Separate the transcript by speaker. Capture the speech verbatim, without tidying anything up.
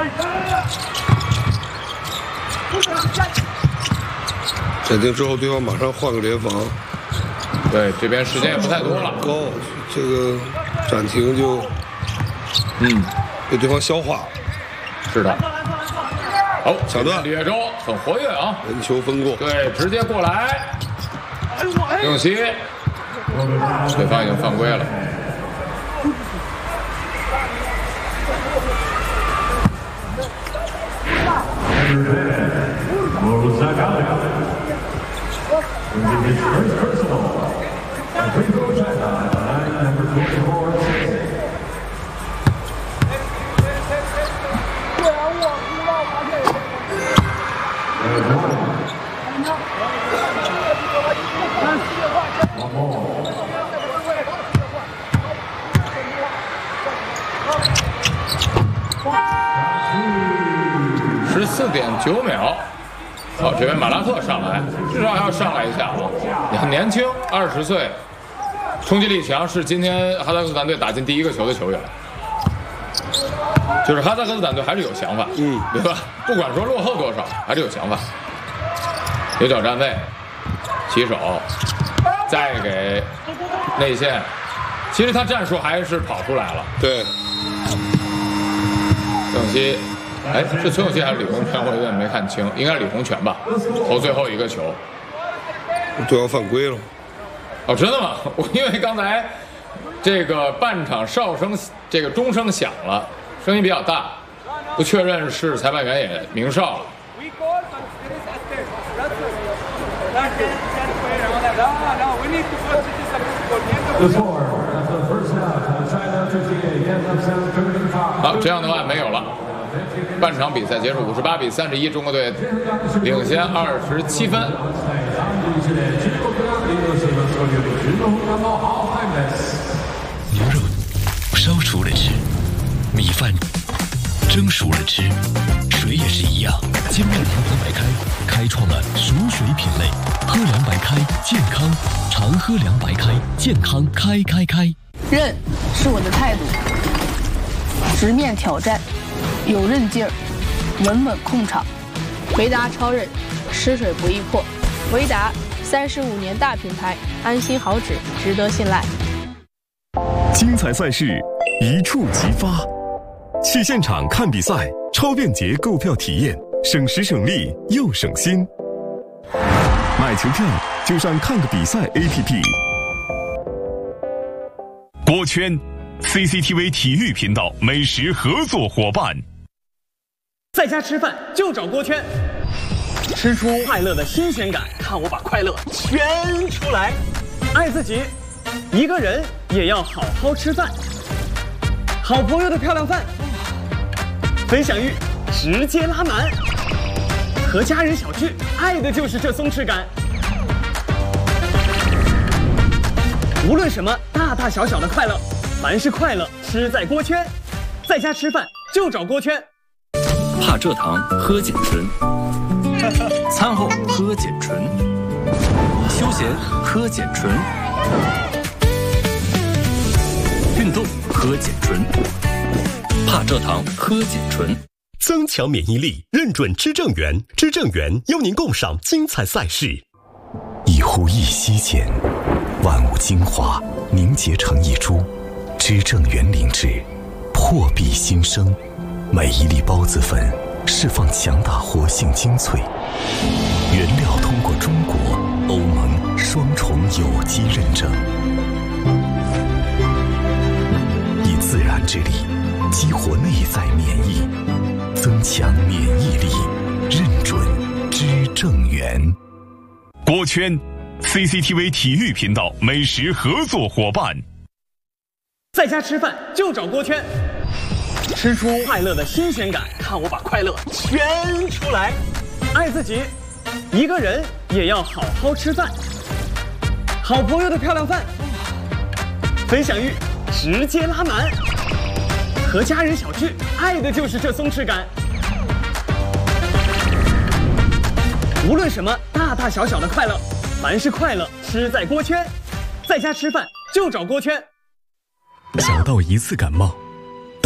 Speaker 1: 暂停之后，对方马上换个联防。
Speaker 2: 对，这边时间也不太多了。
Speaker 1: 高，这个暂停就，嗯，被对方消化。
Speaker 2: 是的。好，
Speaker 1: 抢断，
Speaker 2: 李月洲很活跃啊，
Speaker 1: 人球分过。
Speaker 2: 对，直接过来。刘永熙，对方已经犯规了。十四点九秒，好，这边马拉特上来，至少还要上来一下啊！你很年轻，二十岁，冲击力强，是今天哈萨克斯坦队打进第一个球的球员。就是哈萨克斯坦队还是有想法，嗯，对吧？不管说落后多少，还是有想法。有脚站位，起手，再给内线。其实他战术还是跑出来了。
Speaker 1: 对。
Speaker 2: 郑永熙。哎，是崔永熙还是李洪权？我有点没看清，应该是李洪权吧。投最后一个球，
Speaker 1: 对方犯规了。
Speaker 2: 哦，真的吗？我因为刚才这个半场哨声，这个钟声响了，声音比较大，不确认是裁判员也鸣哨了。好，这样的话没有了。半场比赛结束，五十八比三十一，中国队领先二十七分。
Speaker 3: 牛肉烧熟了吃，米饭蒸熟了吃，水也是一样。精酿长河白开开创了熟水品类，喝凉白开健康，常喝凉白开健康开开开。
Speaker 4: 韧是我的态度，直面挑战，有韧劲儿，稳稳控场。维达超韧，吃水不易破。维达三十五年大品牌，安心好纸，值得信赖。
Speaker 5: 精彩赛事一触即发，去现场看比赛，超便捷购票体验，省时省力又省心。买球票就上看个比赛 A P P。
Speaker 6: 锅圈 C C T V 体育频道美食合作伙伴。
Speaker 7: 在家吃饭就找锅圈，吃出快乐的新鲜感，看我把快乐圈出来。爱自己，一个人也要好好吃饭。好朋友的漂亮饭，分享欲直接拉满。和家人小聚，爱的就是这松弛感。无论什么大大小小的快乐，凡是快乐吃在锅圈。在家吃饭就找锅圈。
Speaker 3: 怕蔗糖喝碱醇，餐后喝碱醇，休闲喝碱醇，运动喝碱醇，怕蔗糖喝碱醇。
Speaker 5: 增强免疫力，认准知正源，知正源邀您共赏精彩赛事。一呼一吸间，万物精华凝结成一株，知正源灵芝，破壁新生。每一粒孢子粉释放强大活性精粹，原料通过中国、欧盟双重有机认证，以自然之力激活内在免疫，增强免疫力，认准知正源。
Speaker 6: 锅圈 C C T V 体育频道美食合作伙伴。
Speaker 7: 在家吃饭就找锅圈，吃出快乐的新鲜感，看我把快乐圈出来。爱自己，一个人也要好好吃饭。好朋友的漂亮饭，分享欲直接拉满。和家人小聚，爱的就是这松弛感。无论什么大大小小的快乐，凡是快乐吃在锅圈。在家吃饭就找锅圈。
Speaker 5: 小到一次感冒，